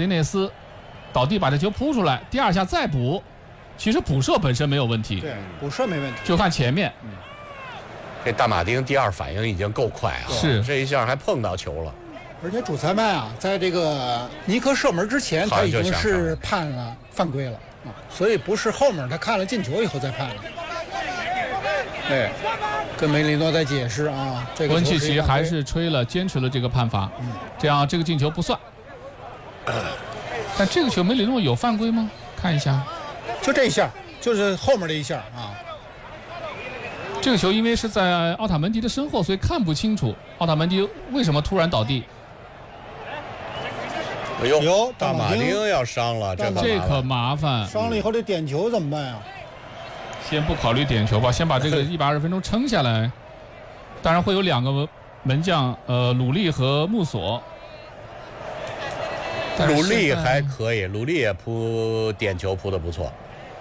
丁内斯倒地把这球扑出来，第二下再补，其实补射本身没有问题， 对，补射没问题， 就看前面。 这大马丁第二反应已经够快啊， 是这一下还碰到球了。 而且主裁判啊，在这个尼克射门之前，他已经是判了犯规了啊，所以不是后面他看了进球以后再判的。对，跟梅里诺在解释啊，这个温契奇还是坚持了这个判罚，这样这个进球不算。但这个球梅里诺有犯规吗？看一下， 就这一下，就是后面这一下啊。 这个球因为是在奥塔门迪的身后，所以看不清楚奥塔门迪为什么突然倒地。 哎呦，大马丁要伤了，这可麻烦。 伤了以后这点球怎么办呀？ 先不考虑点球吧，先把这个120分钟撑下来。当然会有2个门将，鲁利和穆索。 鲁利还可以，鲁利也扑点球扑得不错。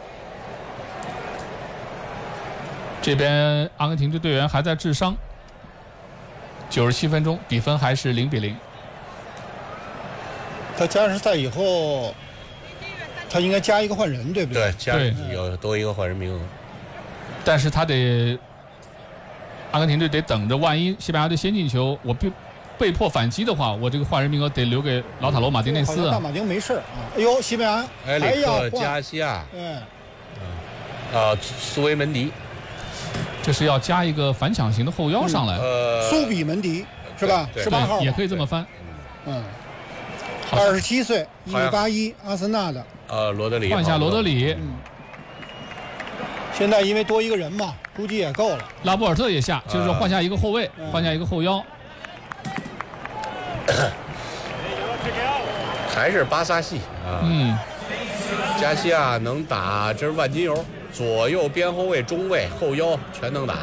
这边阿根廷队队员还在治伤。97分钟，比分还是0-0。 他加时赛以后，他应该加一个换人，对不对？ 对，加有多一个换人名额。 但是他得，阿根廷队得等着，万一西班牙队先进球，我被迫反击的话，我这个换人名额得留给老塔罗马丁内斯。 大马丁没事啊。哎呦，西班牙埃里克加西亚，苏维门迪， 这是要加一个反抢型的后腰上来。 苏比门迪是吧？18号也可以这么翻。 27岁，181，阿森纳的。 罗德里换下罗德里。 现在因为多一个人嘛，估计也够了。 拉波尔特也下，就是说换下一个后卫，换下一个后腰。 还是巴萨系啊。加西亚能打，这是万金油，左右边后卫、中卫、后腰全能打。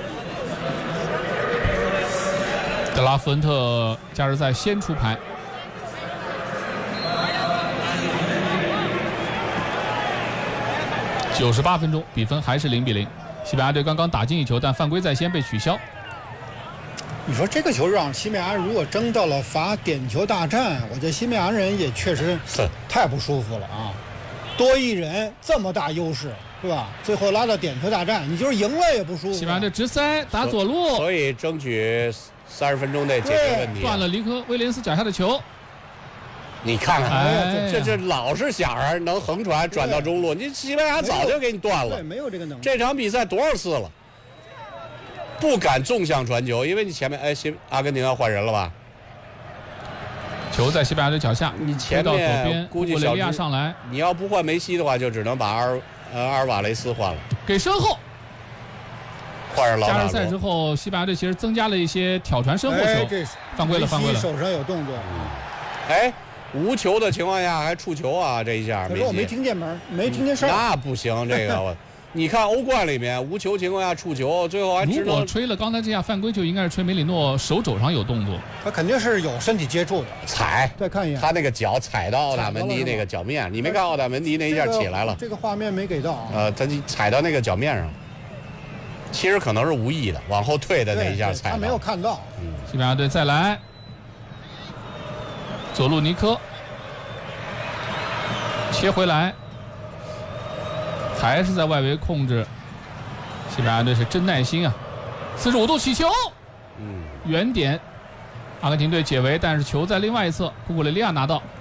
德拉福恩特加时赛先出牌。98分钟，比分还是0-0。西班牙队刚刚打进一球，但犯规在先被取消。 你说这个球让西班牙如果争到了罚点球大战，我觉得西班牙人也确实太不舒服了啊！多一人这么大优势，是吧？最后拉到点球大战，你就是赢了也不舒服。 西班牙队直塞打左路， 所以争取30分钟内解决问题。 断了尼克威廉斯脚下的球。 你看看，这老是想着能横传转到中路，你西班牙早就给你断了。 对，没有这个能力。 这场比赛多少次了？不敢纵向传球，因为你前面阿根廷要换人了吧？ 球在西班牙队脚下， 你前面到左边， 估计小利亚上来。 你要不换梅西的话，就只能把阿尔瓦雷斯换了。 给身后。 换上老塔罗。 加时赛之后，西班牙队其实增加了一些挑传身后球，犯规了，犯规了。 手上有动作。 无球的情况下还触球啊！这一下， 可是我没听见门，没听见声。 那不行，这个你看欧冠里面无球情况下触球，最后还如果吹了刚才这下犯规，就应该是吹梅里诺手肘上有动作。 他肯定是有身体接触的， 踩。 再看一眼， 他那个脚踩到奥塔门迪那个脚面，你没看奥塔门迪那一下起来了？ 这个画面没给到啊。 他踩到那个脚面上，其实可能是无意的，往后退的那一下踩到。 他没有看到。 西班牙队再来，左路尼科。切回来，还是在外围控制。西班牙队是真耐心啊！45度起球，远点，阿根廷队解围，但是球在另外一侧，库库雷利亚拿到，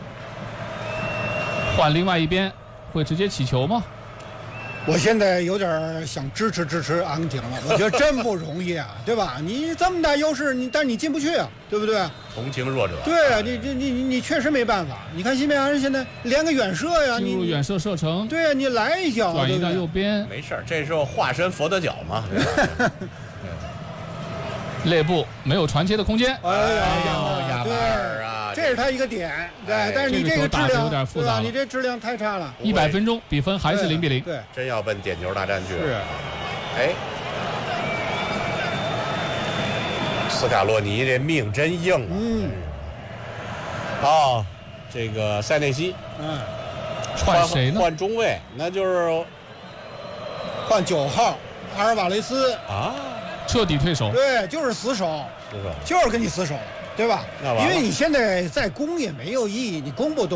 换另外一边，会直接起球吗？ 我现在有点想支持阿根廷了，我觉得真不容易啊，对吧？你这么大优势，但是你进不去啊，对不对？ 同情弱者。 对啊，你确实没办法。你看西班牙人现在连个远射呀， 进入远射射程。 对啊，你来一脚， 转移到右边， 没事，这时候化身佛得角嘛。 肋部没有传切的空间。 哎呀，亚马尔啊，这是他一个点，对，但是你这个质量有点复杂， 你这质量太差了。 100分钟，比分还是0-0。 对， 真要奔点球大战去了。 是。 斯卡洛尼这命真硬啊！这个塞内西， 换谁呢？ 换中卫，那就是换9号阿尔瓦雷斯啊。 彻底退守， 对，就是死守，就是跟你死守，对吧？因为你现在再攻也没有意义，你攻不动。